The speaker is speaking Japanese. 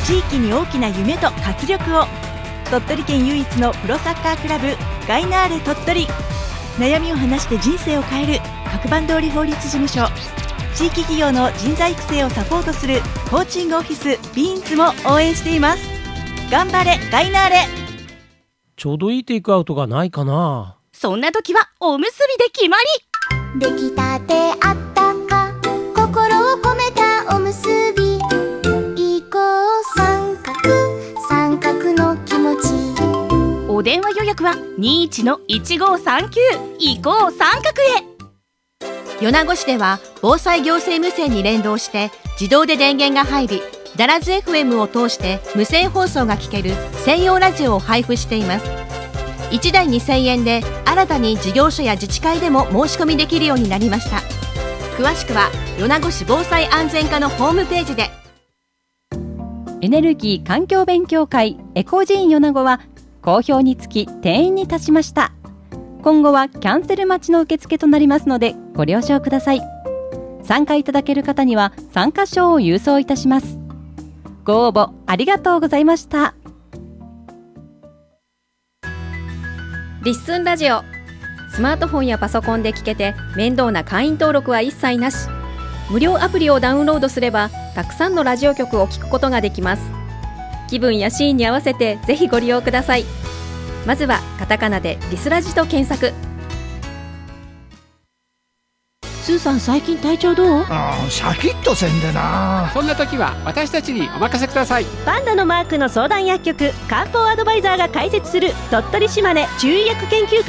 地域に大きな夢と活力を。鳥取県唯一のプロサッカークラブガイナーレ鳥取。悩みを話して人生を変える角番通り法律事務所。地域企業の人材育成をサポートするコーチングオフィスビーンズも応援しています。頑張れガイナーレ。 ちょうどいいテイクアウトがないかな。 そんな時はおむすびで決まり。 出来たてあったか心を込めたおむすび。いこう三角の気持ち。 お電話予約は21-1539移行三角へ。米子市では防災行政無線に連動して自動で電源が入り、ダラズ FM を通して無線放送が聞ける専用ラジオを配布しています。1台2000円で新たに事業所や自治会でも申し込みできるようになりました。詳しくは米子市防災安全課のホームページで。 エネルギー環境勉強会エコジーン米子は好評につき定員に達しました。今後はキャンセル待ちの受付となりますのでご了承ください。参加いただける方には参加賞を郵送いたします。ご応募ありがとうございました。 リッスンラジオ。スマートフォンやパソコンで聞けて面倒な会員登録は一切なし。無料アプリをダウンロードすればたくさんのラジオ局を聞くことができます。気分やシーンに合わせてぜひご利用ください。まずはカタカナでリスラジと検索。 スーさん最近体調どう？ シャキッとせんでな。 そんな時は私たちにお任せください。 パンダのマークの相談薬局漢方アドバイザーが開設する鳥取島根中医薬研究会